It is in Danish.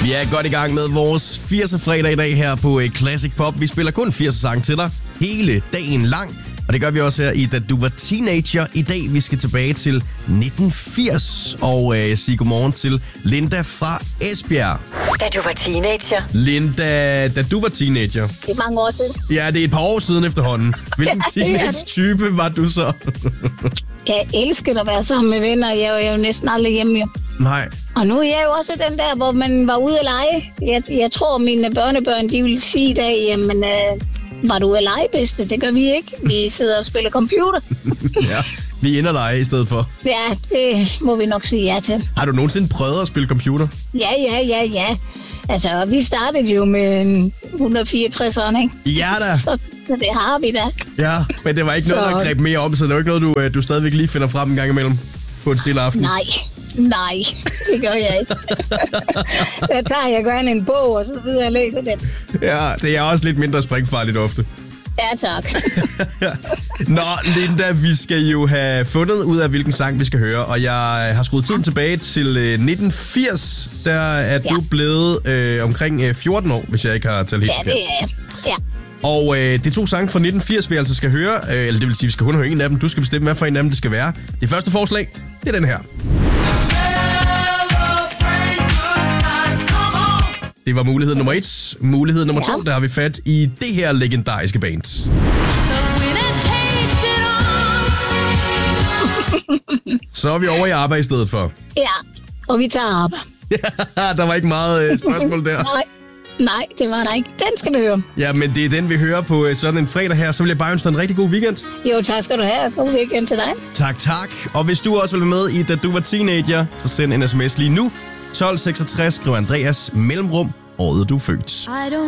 Vi er godt i gang med vores 80'er fredag i dag her på Classic Pop. Vi spiller kun 80'er sang til dig hele dagen lang. Og det gør vi også her i Da Du Var Teenager. I dag vi skal tilbage til 1980 og sige godmorgen til Linda fra Esbjerg. Da du var teenager. Linda, da du var teenager. Det er mange år siden. Ja, det er et par år siden efterhånden. Hvilken teenage-type var du så? Jeg elsker at være sammen med venner. Jeg er jo næsten aldrig hjemme. Jo. Nej. Og nu er jeg jo også den der, hvor man var ude at lege. Jeg tror, mine børnebørn, de vil sige i dag, jamen, var du ude at lege, bedste? Det gør vi ikke. Vi sidder og spiller computer. Ja, vi ender lege i stedet for. Ja, det må vi nok sige ja til. Har du nogensinde prøvet at spille computer? Ja. Altså, vi startede jo med 164'eren, ikke? Ja da. Så det har vi da. Ja, men det var ikke noget, der greb mere om, så det var ikke noget, du stadigvæk lige finder frem en gang imellem på en stille aften. Nej, det gør jeg ikke. Der tager jeg gerne en bog, og så sidder jeg og læser den. Ja, det er også lidt mindre springfarligt ofte. Ja, tak. Nå, Linda, vi skal jo have fundet ud af, hvilken sang vi skal høre, og jeg har skruet tiden tilbage til 1980. Der er du blevet omkring 14 år, hvis jeg ikke har talt helt forkert. Ja, det er jeg. Ja. Og det er 2 sange fra 1980, vi altså skal høre, eller det vil sige, vi skal kun høre en af dem. Du skal bestemme, hvad for en af dem det skal være. Det første forslag, det er den her. Det var mulighed nummer 1. Mulighed nummer 2, der har vi fat i det her legendariske band. Så er vi over i arbejde i stedet for. Ja, og vi tager op. Der var ikke meget spørgsmål der. Nej, det var der ikke. Den skal vi høre. Ja, men det er den, vi hører på sådan en fredag her. Så vil jeg bare ønske dig en rigtig god weekend. Jo, tak skal du have. God weekend til dig. Tak. Og hvis du også vil være med i Da Du Var Teenager, så send en sms lige nu. 1266, skriv Andreas mellemrum, året du er født.